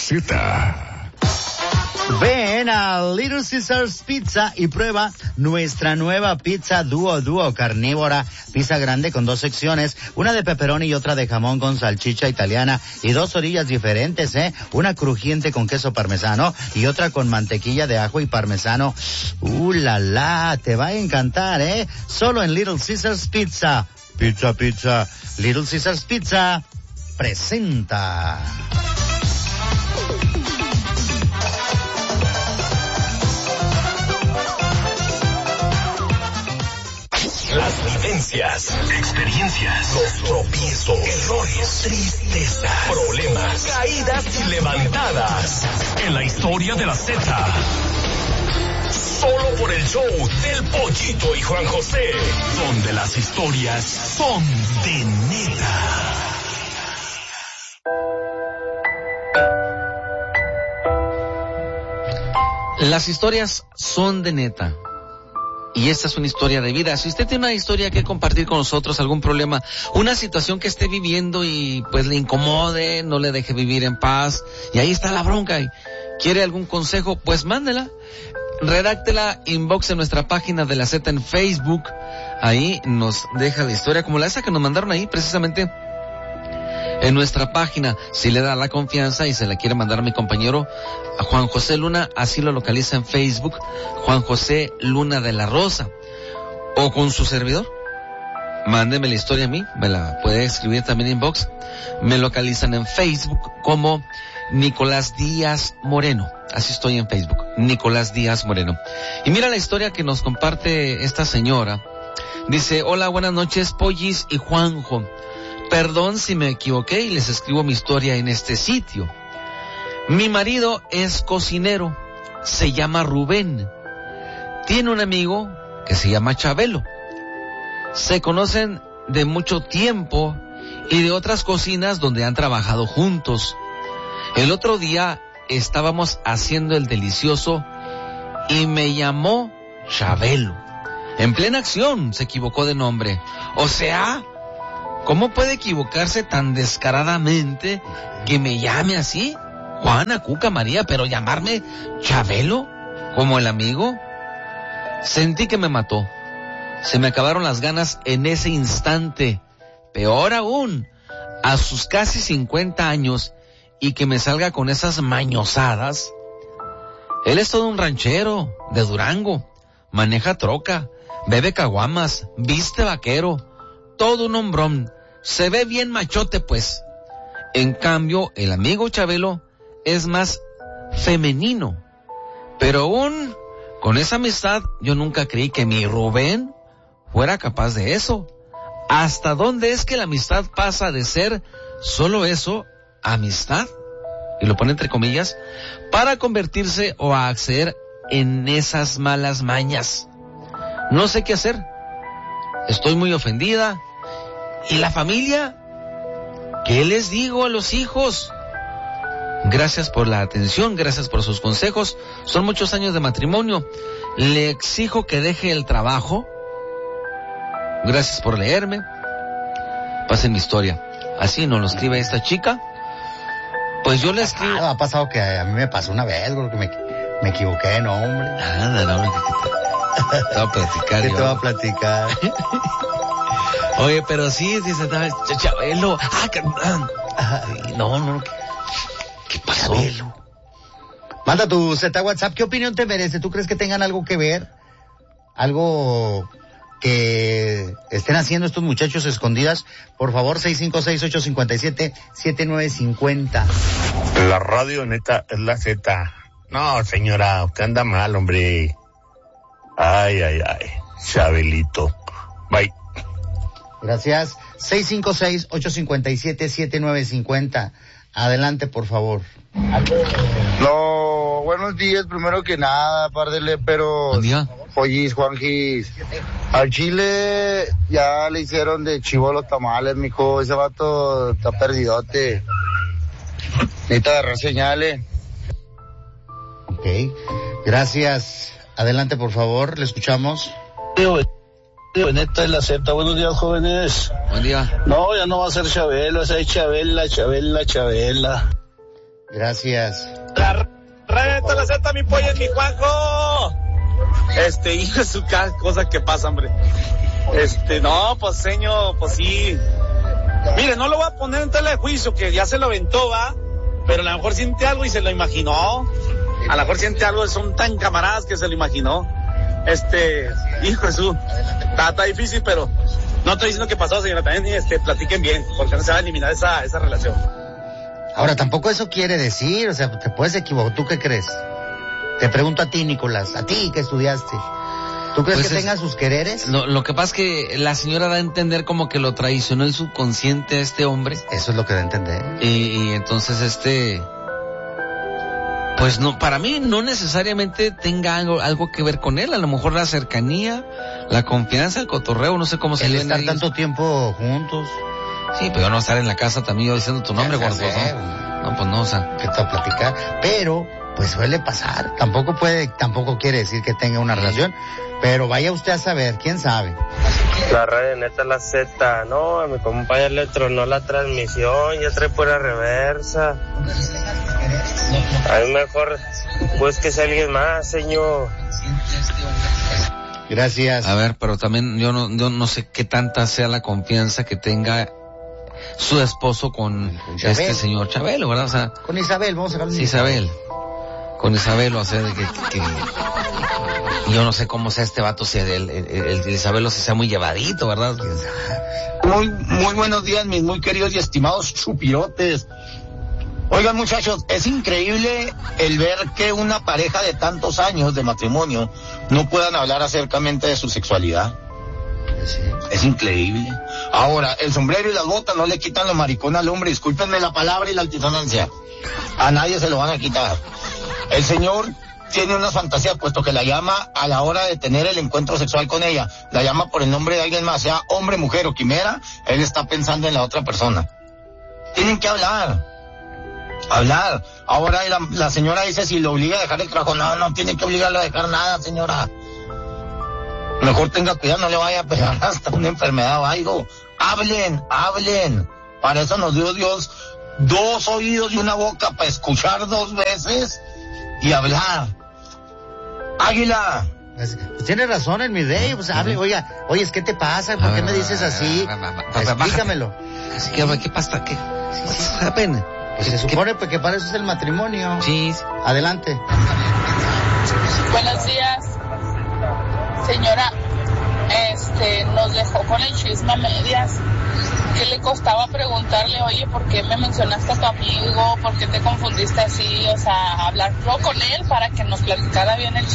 Z. Ven a Little Caesars Pizza y prueba nuestra nueva pizza dúo carnívora. Pizza grande con 2 secciones, una de pepperoni y otra de jamón con salchicha italiana y 2 orillas diferentes, una crujiente con queso parmesano y otra con mantequilla de ajo y parmesano. La la, te va a encantar, solo en Little Caesars Pizza. Pizza. Little Caesars Pizza presenta. Las vivencias, experiencias, los tropiezos, errores, tristezas, problemas, caídas y levantadas. En la historia de la Z. Solo por el show del Pollito y Juan José, donde las historias son de neta. Las historias son de neta. Y esta es una historia de vida. Si usted tiene una historia que compartir con nosotros, algún problema, una situación que esté viviendo y pues le incomode, no le deje vivir en paz, y ahí está la bronca y quiere algún consejo, pues mándela. Redáctela, inbox en nuestra página de la Z en Facebook. Ahí nos deja la historia, como la esa que nos mandaron ahí precisamente en nuestra página. Si le da la confianza y se la quiere mandar a mi compañero a Juan José Luna, así lo localiza en Facebook, Juan José Luna de la Rosa, o con su servidor. Mándeme la historia a mí, me la puede escribir también en inbox. Me localizan en Facebook como Nicolás Díaz Moreno. Así estoy en Facebook, Nicolás Díaz Moreno. Y mira la historia que nos comparte esta señora. Dice: hola, buenas noches, Pollis y Juanjo. Perdón si me equivoqué y les escribo mi historia en este sitio. Mi marido es cocinero, se llama Rubén. Tiene un amigo que se llama Chabelo. Se conocen de mucho tiempo y de otras cocinas donde han trabajado juntos. El otro día estábamos haciendo el delicioso y me llamó Chabelo. En plena acción se equivocó de nombre. O sea, ¿cómo puede equivocarse tan descaradamente que me llame así? Juana, Cuca, María, pero llamarme Chabelo, como el amigo. Sentí que me mató. Se me acabaron las ganas en ese instante. Peor aún, a sus casi 50 años y que me salga con esas mañosadas. Él es todo un ranchero de Durango, maneja troca, bebe caguamas, viste vaquero, todo un hombrón, se ve bien machote pues. En cambio, el amigo Chabelo es más femenino, pero aún con esa amistad yo nunca creí que mi Rubén fuera capaz de eso. ¿Hasta dónde es que la amistad pasa de ser solo eso, amistad, y lo pone entre comillas, para convertirse o a acceder en esas malas mañas? No sé qué hacer. Estoy muy ofendida. ¿Y la familia? ¿Qué les digo a los hijos? Gracias por la atención, gracias por sus consejos. Son muchos años de matrimonio. Le exijo que deje el trabajo. Gracias por leerme. Pasen mi historia. Así nos lo escribe esta chica. Pues yo le escribo. Ha pasado que a mí me pasó una vez, porque me equivoqué, no, hombre. Nada, no, te voy a platicar. ¿Qué te va a platicar? Oye, pero sí, dice Chabelo. No. ¿Qué pasó? Chabelo. Manda tu Z WhatsApp. ¿Qué opinión te merece? ¿Tú crees que tengan algo que ver? ¿Algo que estén haciendo estos muchachos escondidas? Por favor, 656-857-7950. La radio neta es la Z. No, señora, usted anda mal, hombre. Ay. Chabelito. Bye. Gracias. 656-857-7950. Adelante, por favor. No, buenos días, primero que nada, par de léperos. Buen día. Pollis, Juanjis. Al Chile ya le hicieron de chivo los tamales, mijo. Ese vato está perdidote. Necesita agarrar señales. Ok. Gracias. Adelante, por favor. Le escuchamos. Neta es la Z. Buenos días, jóvenes. Buen día. No, ya no va a ser Chabelo, esa es Chabela. Gracias. La Z, mi pollo, mi Juanjo. Hijo de su cosa que pasa, hombre. No, pues señor, pues sí. Mire, no lo voy a poner en tela de juicio, que ya se lo aventó, va. Pero a lo mejor siente algo y se lo imaginó. A lo mejor siente algo, son tan camaradas que se lo imaginó. Hijo de su. Está difícil, pero no estoy diciendo que pasó, señora. También, platiquen bien, porque no se va a eliminar esa relación. Ahora, tampoco eso quiere decir, o sea, te puedes equivocar. ¿Tú qué crees? Te pregunto a ti, Nicolás, a ti que estudiaste. ¿Tú crees que tenga sus quereres? Lo que pasa es que la señora da a entender como que lo traicionó el subconsciente a este hombre. Eso es lo que da a entender. Y entonces pues no, para mí no necesariamente tenga algo que ver con él. A lo mejor la cercanía, la confianza, el cotorreo, no sé cómo se le estar tanto tiempo juntos. Sí, pero no estar en la casa también yo diciendo tu nombre, gordo. No, pues no, o sea. Que te va a platicar. Pero, pues suele pasar. Tampoco quiere decir que tenga una relación. Pero vaya usted a saber, quién sabe. La radio neta, la Z, no, a mi compañero le tronó la transmisión, ya trae pura reversa. A mí mejor, pues que sea alguien más, señor. Gracias. A ver, pero también yo no sé qué tanta sea la confianza que tenga su esposo con este señor Chabelo, ¿verdad? O sea, con Isabel, vamos a hablar de Isabel. Con Isabel, o sea, de que yo no sé cómo sea este vato, si el Isabelo se sea muy llevadito, ¿verdad? Muy buenos días, mis muy queridos y estimados chupirotes. Oigan, muchachos, es increíble el ver que una pareja de tantos años de matrimonio no puedan hablar acercamente de su sexualidad. Sí. Es increíble. Ahora, el sombrero y las botas no le quitan lo maricón al hombre, discúlpenme la palabra y la altisonancia. A nadie se lo van a quitar. El señor tiene una fantasía, puesto que la llama a la hora de tener el encuentro sexual con ella, la llama por el nombre de alguien más, sea hombre, mujer o quimera, él está pensando en la otra persona. Tienen que hablar. Ahora la señora dice si lo obliga a dejar el trabajo. No tiene que obligarlo a dejar nada, señora. Mejor tenga cuidado, no le vaya a pegar hasta una enfermedad o algo. Hablen. Para eso nos dio Dios 2 oídos y una boca para escuchar 2 veces y hablar. Águila. Pues tiene razón el mi rey, pues hable, oye, ¿qué te pasa? ¿Por qué me dices así? Explícamelo. Así que, ¿qué pasa? ¿Qué? Pena. Pues se supone que para eso es el matrimonio. Sí. Adelante. Buenos días. Señora, nos dejó con el chisme a medias. ¿Qué le costaba preguntarle, oye, por qué me mencionaste a tu amigo? ¿Por qué te confundiste así? O sea, hablar con él para que nos platicara bien el